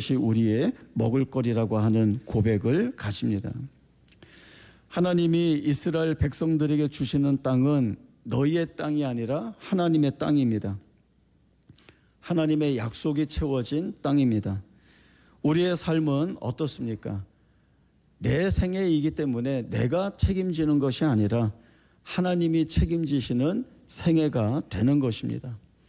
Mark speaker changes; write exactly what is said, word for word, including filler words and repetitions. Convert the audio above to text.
Speaker 1: 것이 우리의 먹을거리라고 하는 고백을 가십니다. 하나님이 이스라엘 백성들에게 주시는 땅은 너희의 땅이 아니라 하나님의 땅입니다. 하나님의 약속이 채워진 땅입니다. 우리의 삶은 어떻습니까? 내 생애이기 때문에 내가 책임지는 것이 아니라 하나님이 책임지시는 생애가 되는 것입니다.